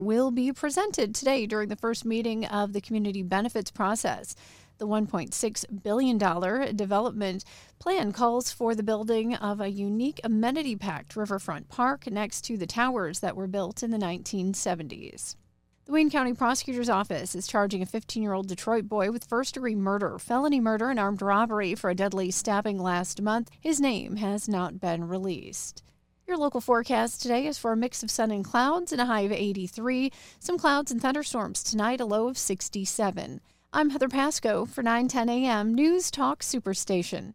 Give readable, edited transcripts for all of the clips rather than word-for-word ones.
will be presented today during the first meeting of the community benefits process. The $1.6 billion development plan calls for the building of a unique amenity-packed riverfront park next to the towers that were built in the 1970s. The Wayne County Prosecutor's Office is charging a 15-year-old Detroit boy with first-degree murder, felony murder, and armed robbery for a deadly stabbing last month. His name has not been released. Your local forecast today is for a mix of sun and clouds and a high of 83. Some clouds and thunderstorms tonight, a low of 67. I'm Heather Pasco for 910 AM News Talk Superstation.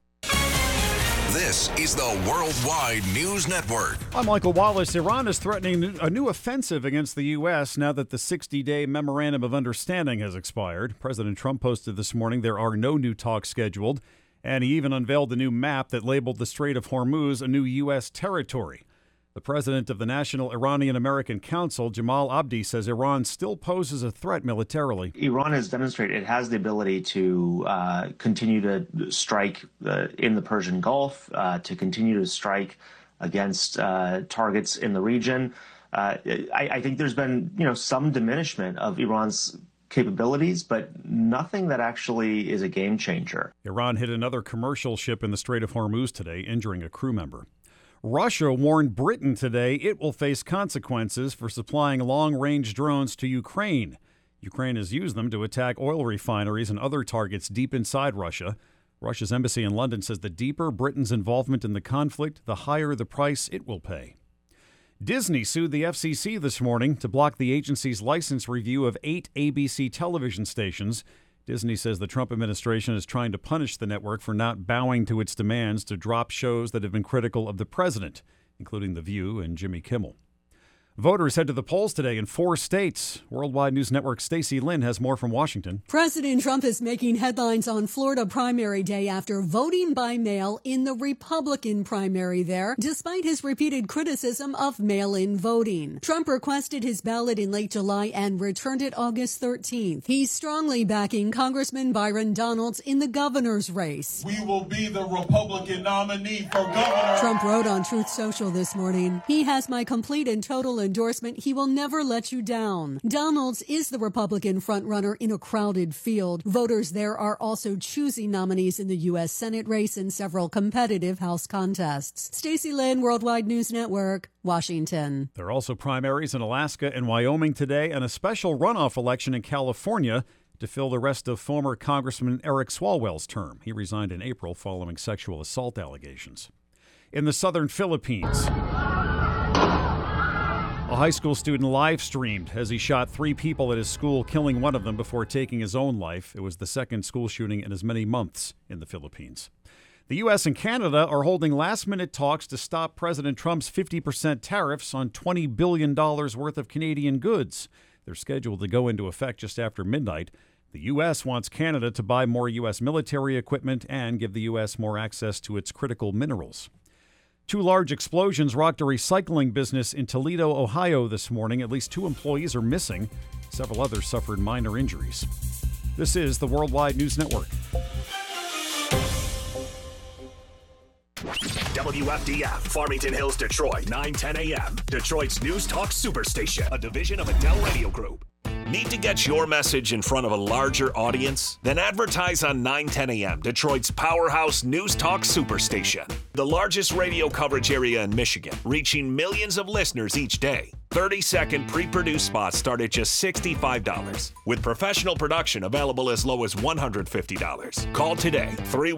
This is the Worldwide News Network. I'm Michael Wallace. Iran is threatening a new offensive against the U.S. now that the 60-day Memorandum of Understanding has expired. President Trump posted this morning there are no new talks scheduled, and he even unveiled a new map that labeled the Strait of Hormuz a new U.S. territory. The president of the National Iranian-American Council, Jamal Abdi, says Iran still poses a threat militarily. Iran has demonstrated it has the ability to continue to strike in the Persian Gulf, to continue to strike against targets in the region. I think there's been, some diminishment of Iran's capabilities, but nothing that actually is a game changer. Iran hit another commercial ship in the Strait of Hormuz today, injuring a crew member. Russia warned Britain today it will face consequences for supplying long-range drones to Ukraine. Ukraine has used them to attack oil refineries and other targets deep inside Russia. Russia's embassy in London says the deeper Britain's involvement in the conflict, the higher the price it will pay. Disney sued the FCC this morning to block the agency's license review of 8 ABC television stations. Disney says the Trump administration is trying to punish the network for not bowing to its demands to drop shows that have been critical of the president, including The View and Jimmy Kimmel. Voters head to the polls today in 4 states. Worldwide News Network Stacey Lynn has more from Washington. President Trump is making headlines on Florida primary day after voting by mail in the Republican primary there, despite his repeated criticism of mail-in voting. Trump requested his ballot in late July and returned it August 13th. He's strongly backing Congressman Byron Donalds in the governor's race. We will be the Republican nominee for governor. Trump wrote on Truth Social this morning, "He has my complete and total endorsement. He will never let you down." Donalds is the Republican frontrunner in a crowded field. Voters there are also choosing nominees in the U.S. Senate race and several competitive House contests. Stacey Lynn, Worldwide News Network, Washington. There are also primaries in Alaska and Wyoming today and a special runoff election in California to fill the rest of former Congressman Eric Swalwell's term. He resigned in April following sexual assault allegations. In the southern Philippines, a high school student live-streamed as he shot 3 people at his school, killing one of them before taking his own life. It was the second school shooting in as many months in the Philippines. The U.S. and Canada are holding last-minute talks to stop President Trump's 50% tariffs on $20 billion worth of Canadian goods. They're scheduled to go into effect just after midnight. The U.S. wants Canada to buy more U.S. military equipment and give the U.S. more access to its critical minerals. 2 large explosions rocked a recycling business in Toledo, Ohio this morning. At least 2 employees are missing. Several others suffered minor injuries. This is the Worldwide News Network. WFDF, Farmington Hills, Detroit, 910 AM. Detroit's News Talk Superstation, a division of Adele Radio Group. Need to get your message in front of a larger audience? Then advertise on 910 AM, Detroit's powerhouse News Talk Superstation. The largest radio coverage area in Michigan, reaching millions of listeners each day. 30-second pre-produced spots start at just $65, with professional production available as low as $150. Call today,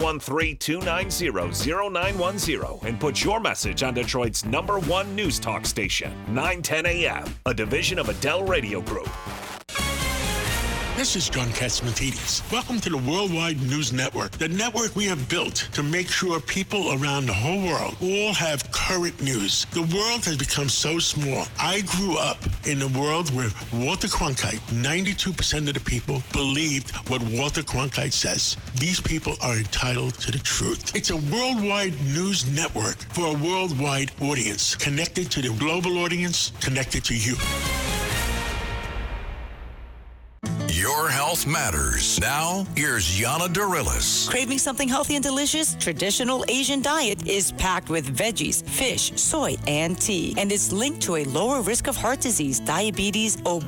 313-290-0910, and put your message on Detroit's #1 News Talk station, 910 AM, a division of Adele Radio Group. This is John Catsimatidis. Welcome to the Worldwide News Network, the network we have built to make sure people around the whole world all have current news. The world has become so small. I grew up in a world where Walter Cronkite, 92% of the people believed what Walter Cronkite says. These people are entitled to the truth. It's a worldwide news network for a worldwide audience, connected to the global audience, connected to you. Your health matters. Now, here's Yana Dorilis. Craving something healthy and delicious? Traditional Asian diet is packed with veggies, fish, soy, and tea. And it's linked to a lower risk of heart disease, diabetes, obesity,